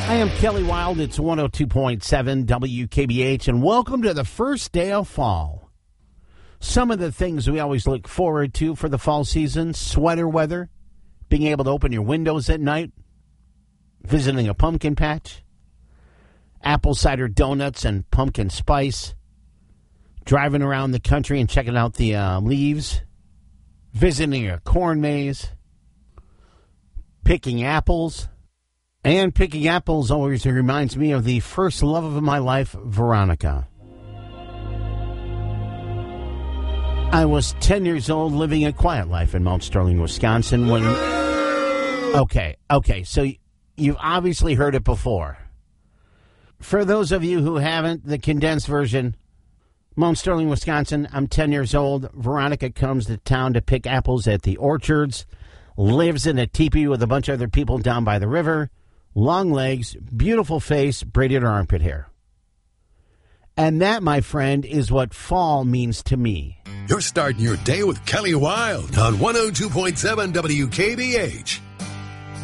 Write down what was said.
I am Kelly Wild. It's 102.7 WKBH, and welcome to the first day of fall. Some of the things we always look forward to for the fall season: sweater weather, being able to open your windows at night, visiting a pumpkin patch, apple cider donuts and pumpkin spice, driving around the country and checking out the leaves, visiting a corn maze, picking apples. And picking apples always reminds me of the first love of my life, Veronica. I was 10 years old, living a quiet life in Mount Sterling, Wisconsin when... Okay, so you've obviously heard it before. For those of you who haven't, the condensed version: Mount Sterling, Wisconsin, I'm 10 years old. Veronica comes to town to pick apples at the orchards, lives in a teepee with a bunch of other people down by the river. Long legs, beautiful face, braided armpit hair. And that, my friend, is what fall means to me. You're starting your day with Kelly Wild on 102.7 WKBH.